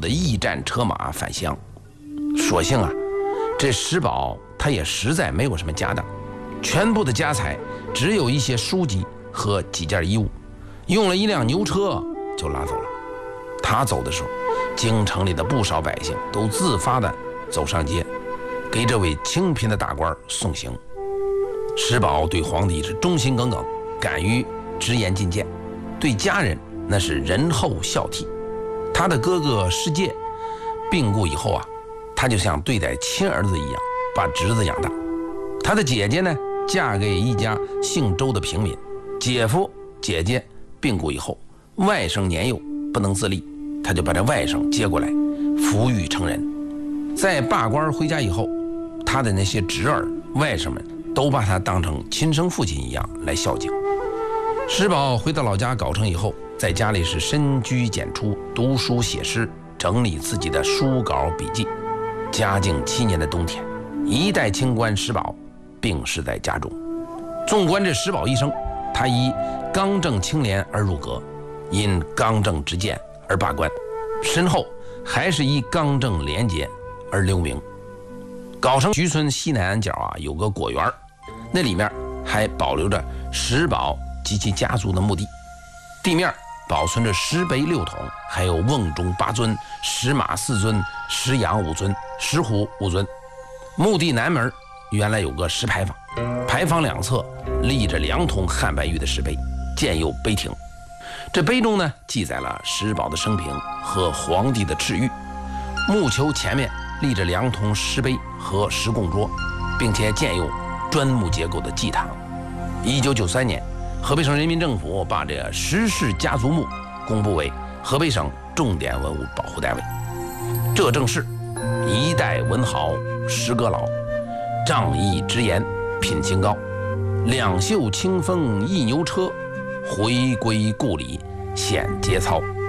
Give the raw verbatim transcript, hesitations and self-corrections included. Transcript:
的驿站车马返乡。所幸啊，这石宝他也实在没有什么家当，全部的家财只有一些书籍和几件衣物，用了一辆牛车就拉走了。他走的时候，京城里的不少百姓都自发的走上街，给这位清贫的大官送行。石宝对皇帝是忠心耿耿，敢于直言进谏，对家人那是仁厚孝悌。他的哥哥石介病故以后啊，他就像对待亲儿子一样把侄子养大。他的姐姐呢，嫁给一家姓周的平民，姐夫姐姐病故以后，外甥年幼不能自立，他就把这外甥接过来抚育成人。在罢官回家以后，他的那些侄儿外甥们都把他当成亲生父亲一样来孝敬。石宝回到老家藁城以后，在家里是深居简出，读书写诗，整理自己的书稿笔记。嘉靖七年的冬天，一代清官石宝病逝在家中。纵观这石宝一生，他以刚正清廉而入阁，因刚正直谏而罢官，身后还是以刚正廉洁而留名。藁城徐村西南角啊有个果园，那里面还保留着石宝及其家族的墓地，地面保存着石碑六桶，还有瓮中八尊、石马四尊、石羊五尊、石虎五尊。墓地南门原来有个石牌坊，牌坊两侧立着两桶汉白玉的石碑，建有碑亭。这碑中呢记载了石宝的生平和皇帝的敕谕。墓丘前面立着两桶石碑和石供桌，并且建有砖木结构的祭堂。一九九三年，河北省人民政府把这石氏家族墓公布为河北省重点文物保护单位。这正是一代文豪石阁老，仗义直言品行高，两袖清风一牛车，回归故里显节操。